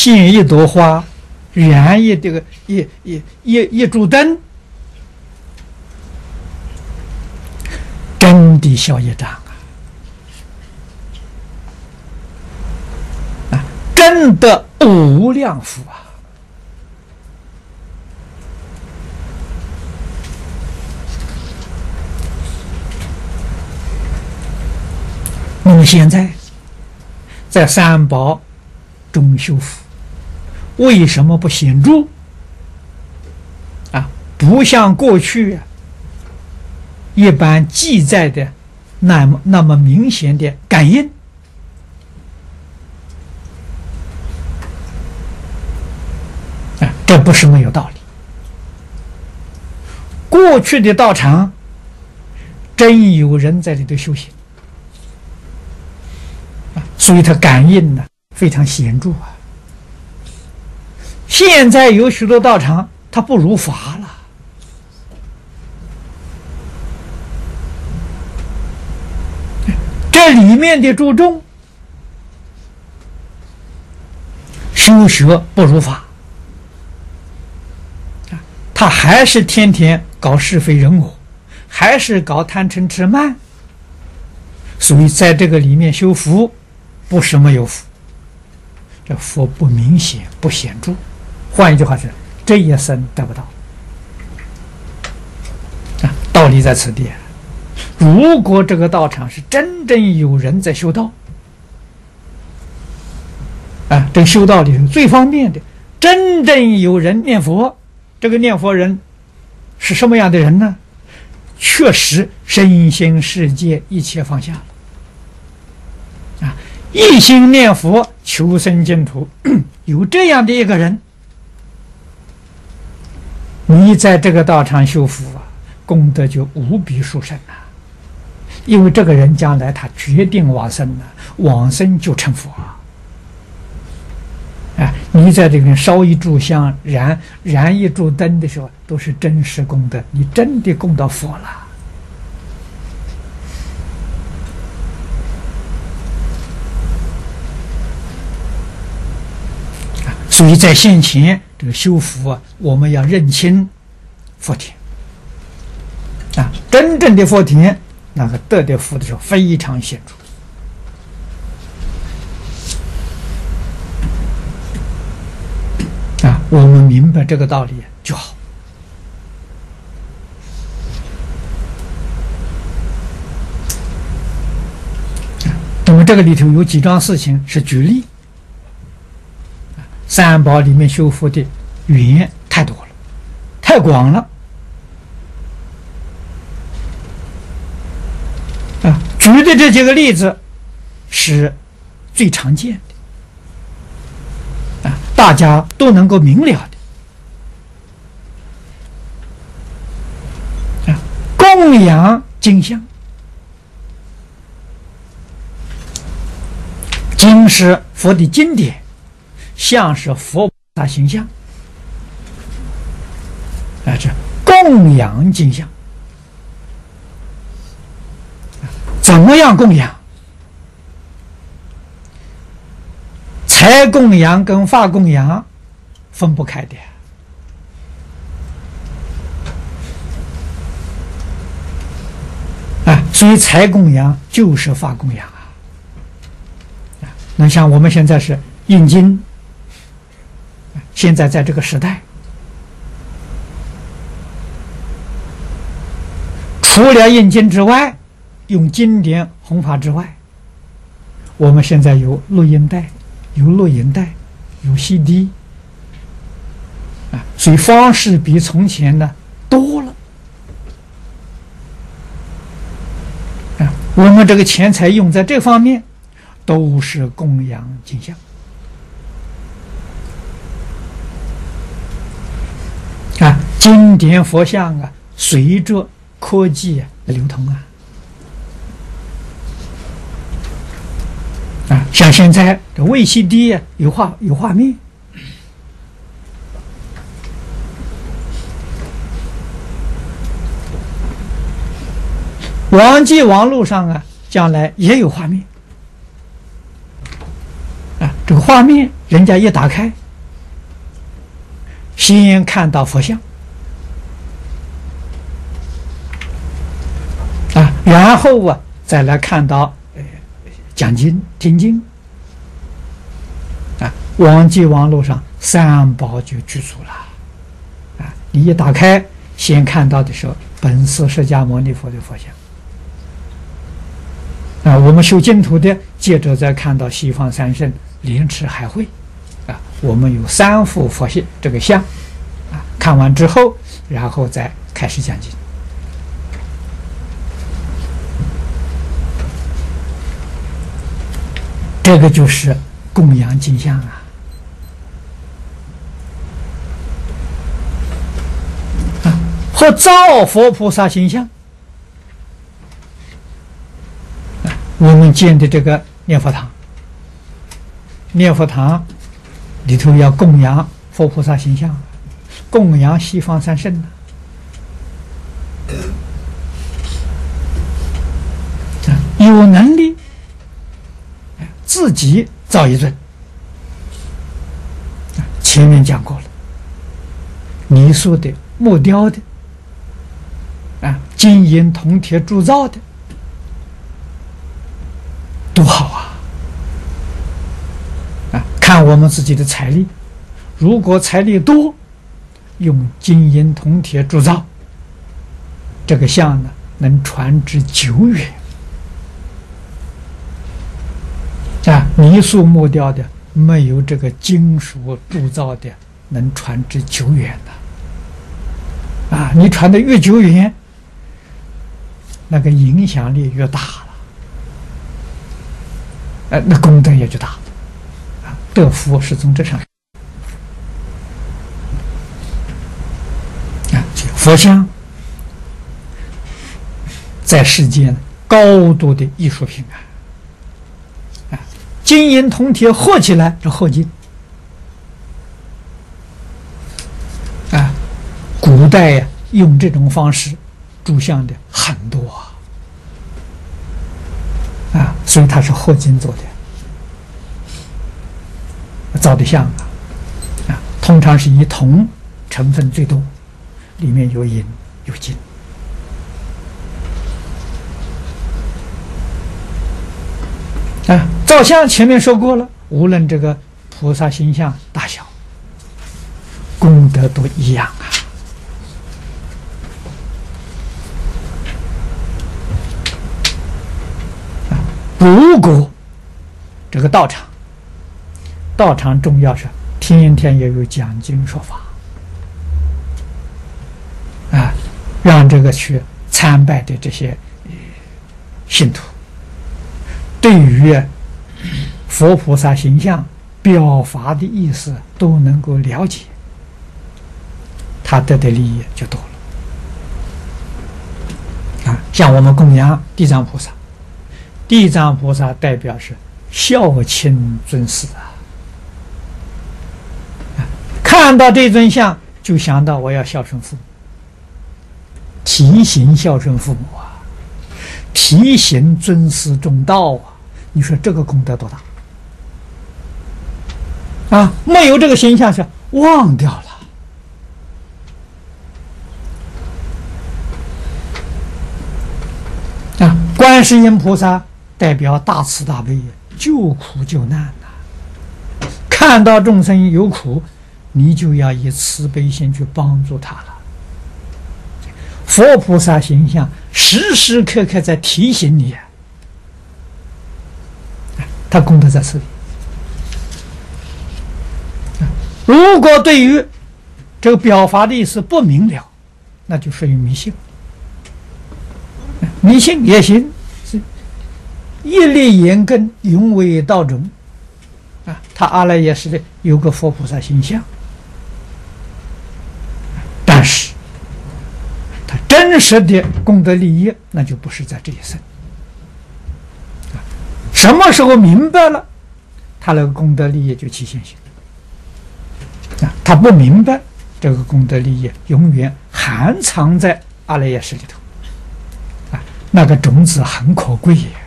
献一朵花，燃一柱灯，真的消业障啊！真的无量福啊！那么现在在三宝中修福，为什么不显著啊？不像过去一般记载的那么明显的感应啊，这不是没有道理。过去的道场真有人在里头修行啊，所以他感应呢非常显著啊。现在有许多道场，它不如法了。这里面的注重修学不如法，他还是天天搞是非人我，还是搞贪嗔痴慢，所以在这个里面修福，不是没有福，这福不明显不显著。换一句话是，这一生得不到啊，道理在此地。如果这个道场是真正有人在修道啊，这个修道里最方便的，真正有人念佛，这个念佛人是什么样的人呢？确实身心世界一切放下了啊，一心念佛求生净土，有这样的一个人，你在这个道场修福啊，功德就无比殊胜啊！因为这个人将来他决定往生了，往生就成佛啊！啊，你在这边烧一炷香、燃一炷灯的时候，都是真实功德，你真的供到佛了。所以在现前这个修福啊，我们要认清福田啊，真正的福田，那个得的福的时候非常显著啊，我们明白这个道理就好。那么这个里头有几桩事情是举例。三宝里面修福的缘太多了，太广了啊！举的这几个例子是最常见的啊，大家都能够明了的啊。供养经像，经是佛的经典，像是佛菩萨形象啊，这供养经像，怎么样供养？财供养跟法供养分不开的啊，所以财供养就是法供养啊。那像我们现在是印经。现在在这个时代，除了印经之外，用经典弘法之外，我们现在有录音带，有录影带，有 CD 啊，所以方式比从前呢多了啊。我们这个钱财用在这方面，都是供养经像。啊，经典佛像啊，随着科技流通啊，啊，像现在这 VCD 啊，有画面，网际网络上啊，将来也有画面，啊， 这个画面，人家一打开，先看到佛像啊，然后啊再来看到讲经听经啊，往记网络上三宝就具足了啊。你一打开，先看到的时候，本师释迦牟尼佛的佛像啊。我们修净土的，接着再看到西方三圣莲池海会啊，我们有3幅佛像这个像啊。看完之后，然后再开始讲经。这个就是供养经像啊。或造佛菩萨形象，我们建的这个念佛堂，念佛堂里头要供养佛菩萨形象，供养西方三圣呢。有能力自己造一尊，前面讲过了，泥塑的、木雕的。金银铜铁铸造的多好啊！看我们自己的财力，如果财力多，用金银铜铁铸造这个像呢，能传之久远啊！泥塑木雕的没有这个金属铸造的能传之久远的啊！你传的越久远，那个影响力越大了，那功德也就大啊！得福是从这上啊，佛像在世间高度的艺术品啊，金银铜铁合起来是合金啊，古代呀用这种方式铸像的很多啊，所以它是合金做的，造的像啊，通常是以铜成分最多，里面有银有金啊。造像前面说过了，无论这个菩萨形象大小，功德都一样啊。如果这个道场重要是天天也有讲经说法啊，让这个去参拜的这些信徒对于佛菩萨形象表法的意思都能够了解，他得的利益就多了啊。像我们供养地藏菩萨，地藏菩萨代表是孝亲尊师啊，看到这尊像就想到我要孝顺父母，提醒孝顺父母啊，提醒尊师重道啊，你说这个功德多大啊！没有这个形象是忘掉了啊。观世音菩萨代表大慈大悲，救苦救难呐！看到众生有苦，你就要以慈悲心去帮助他了。佛菩萨形象时时刻刻在提醒你，他功德在此里。如果对于这个表法的意思不明了，那就属于迷信。迷信也行，一粒眼根永为道种啊！他阿赖耶识的有个佛菩萨形象，但是他真实的功德利益那就不是在这一生。什么时候明白了，他那个功德利益就起现行啊！他不明白，这个功德利益永远含藏在阿赖耶识里头啊！那个种子很可贵也。